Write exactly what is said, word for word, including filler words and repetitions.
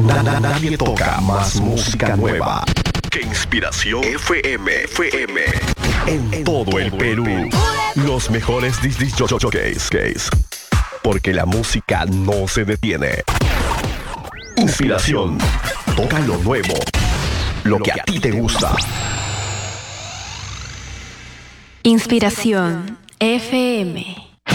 Na- na- nadie toca más música nueva que Inspiración F M. F M. En todo el Perú. Los mejores disc jockeys. Porque la música no se detiene. Inspiración. Toca lo nuevo. Lo que a ti te gusta. Inspiración F M.